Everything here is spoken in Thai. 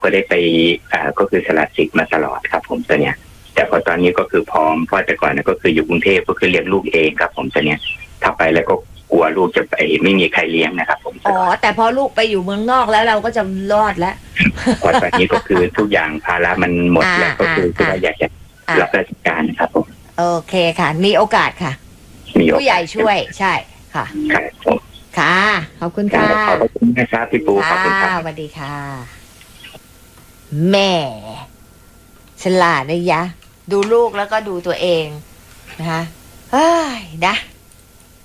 ก็ได้ไปก็คือสละสิทธิ์มาตลอดครับผมตอนเนี้ยแต่พอตอนนี้ก็คือพร้อมเพราะแต่ก่อนก็คืออยู่กรุงเทพก็คือเลี้ยงลูกเองครับผมตอนเนี้ยถ้าไปแล้วก็กลัวลูกจะไปไม่มีใครเลี้ยงนะครับผมแต่พอลูกไปอยู่เมืองนอกแล้วเราก็จะรอดแล้วพอตอนนี้ก็คือทุกอย่างภาระมันหมดแล้วก็คือว่าอยากจะรับราชการนะครับผมโอเคค่ะมีโอกาสค่ะผู้ใหญ่ช่วยใช่ค่ะครับผมค่ะขอบคุณค่ะขอบคุณนะครับพี่ปูขอบคุณครับสวัสดีค่ะแม่ฉลาดนะยะดูลูกแล้วก็ดูตัวเองนะคะเฮ้ยนะ